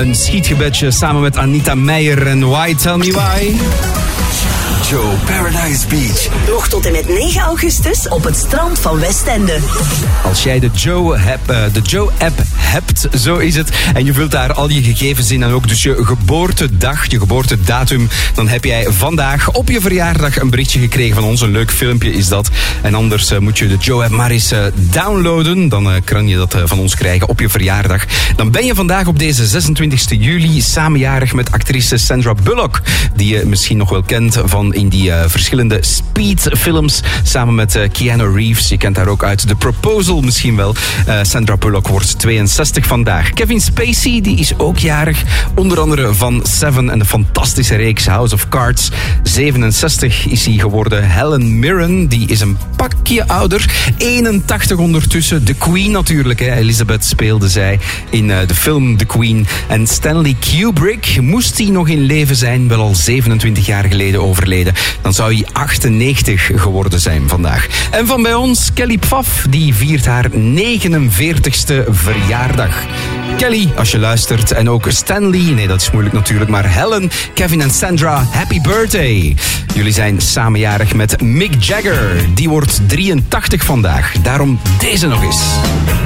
een schietgebedje samen met Anita Meijer en Why Tell Me Why. Joe Paradise Beach. Nog tot en met 9 augustus op het strand van Westende. Als jij de Joe-app hebt, zo is het, en je vult daar al je gegevens in en ook dus je geboortedag, je geboortedatum, dan heb jij vandaag op je verjaardag een berichtje gekregen van ons. Een leuk filmpje is dat. En anders moet je de Joe-app maar eens downloaden. Dan kan je dat van ons krijgen op je verjaardag. Dan ben je vandaag op deze 26 juli samenjarig met actrice Sandra Bullock, die je misschien nog wel kent van in die verschillende Speed-films samen met Keanu Reeves. Je kent haar ook uit The Proposal misschien wel. Sandra Bullock wordt 62 vandaag. Kevin Spacey, die is ook jarig. Onder andere van Seven en de fantastische reeks House of Cards. 67 is hij geworden. Helen Mirren, die is een pakje ouder. 81 ondertussen. The Queen natuurlijk. Hè. Elizabeth speelde zij in de film The Queen. En Stanley Kubrick, moest hij nog in leven zijn, wel al 27 jaar geleden overleden. Dan zou hij 98 geworden zijn vandaag. En van bij ons, Kelly Pfaff, die viert haar 49ste verjaardag. Kelly, als je luistert, en ook Stanley, nee dat is moeilijk natuurlijk, maar Helen, Kevin en Sandra, happy birthday. Jullie zijn samenjarig met Mick Jagger, die wordt 83 vandaag. Daarom deze nog eens.